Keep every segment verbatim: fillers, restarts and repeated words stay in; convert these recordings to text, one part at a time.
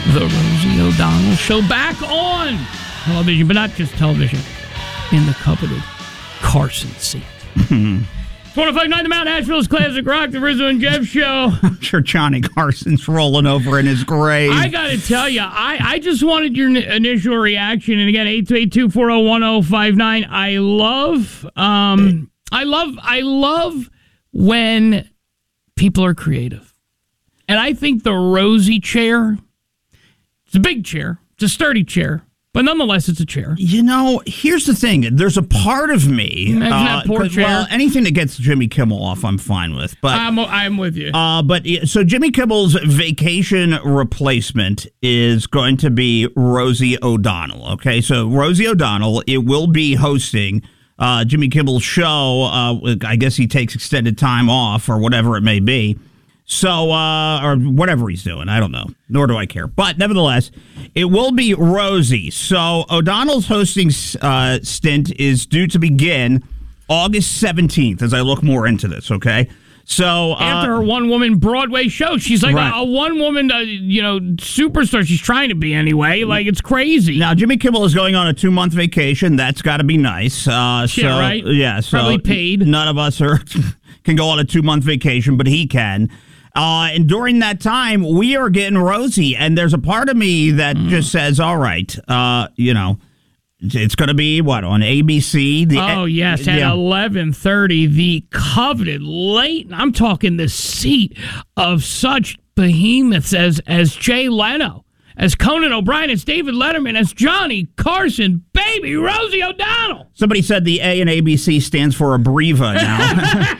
The Rosie O'Donnell Show back on television, but not just television, in the coveted Carson seat. one oh five point nine The Mount, Nashville's Classic Rock, the Rizzo and Jeff Show. I'm sure Johnny Carson's rolling over in his grave. I got to tell you, I, I just wanted your n- initial reaction. And again, eight two eight two, four oh one oh five nine. I love, um, I love, I love when people are creative. And I think the Rosie chair, it's a big chair, it's a sturdy chair, but nonetheless, it's a chair. You know, here's the thing. There's a part of me. Imagine uh, that poor 'cause, chair. Well, anything that gets Jimmy Kimmel off, I'm fine with. But I'm, I'm with you. Uh, but so Jimmy Kimmel's vacation replacement is going to be Rosie O'Donnell. Okay, so Rosie O'Donnell, it will be hosting uh, Jimmy Kimmel's show. Uh, I guess he takes extended time off or whatever it may be. So, uh, or whatever he's doing, I don't know. Nor do I care. But nevertheless, it will be Rosie. So O'Donnell's hosting uh, stint is due to begin August seventeenth. As I look more into this, okay. So uh, after her one-woman Broadway show, she's like right. a, a one-woman, uh, you know, superstar. She's trying to be anyway. Like, it's crazy. Now, Jimmy Kimmel is going on a two-month vacation. That's got to be nice. Uh, Yeah, so, right? Yeah, so Probably paid. None of us are can go on a two-month vacation, but he can. Uh, and during that time, we are getting Rosie, and there's a part of me that mm. just says, all right, uh, you know, it's going to be, what, on A B C? The, oh, yes, at yeah. eleven thirty, the coveted late, I'm talking the seat of such behemoths as, as Jay Leno, as Conan O'Brien, as David Letterman, as Johnny Carson, baby, Rosie O'Donnell. Somebody said the A in A B C stands for Abreva now.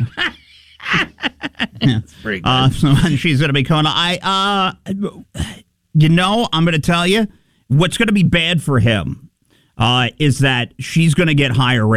Yeah. That's pretty good. Uh, so she's going to be coming. I, uh, you know, I'm going to tell you what's going to be bad for him uh, is that she's going to get higher